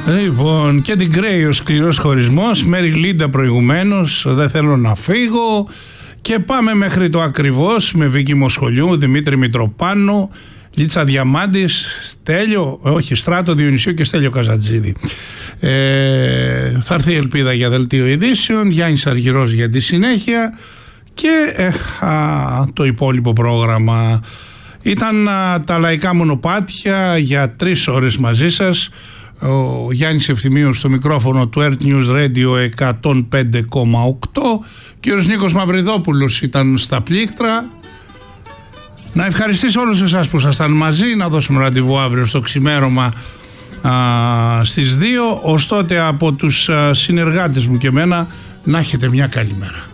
Λοιπόν, και την Grey ο σκληρός χωρισμός, Μέρι Λίντα προηγουμένως, δεν θέλω να φύγω, και πάμε μέχρι το ακριβώς με Βίκη Μοσχολιού, Δημήτρη Μητροπάνο, Λίτσα Διαμάντης, Στράτο Διονυσίου και Στέλιο Καζατζίδη. Θα έρθει η Ελπίδα για δελτίο ειδήσεων, Γιάννης Αργυρός για τη συνέχεια και το υπόλοιπο πρόγραμμα. Ήταν τα λαϊκά μονοπάτια για 3 ώρες μαζί σας. Ο Γιάννης Ευθυμίος στο μικρόφωνο του Earth News Radio 105,8 και ο Νίκος Μαυριδόπουλος ήταν στα πλήκτρα. Να ευχαριστήσω όλους εσάς που ήσασταν μαζί, να δώσουμε ραντεβού αύριο στο ξημέρωμα στις 2. Ως τότε από τους συνεργάτες μου και εμένα να έχετε μια καλή μέρα.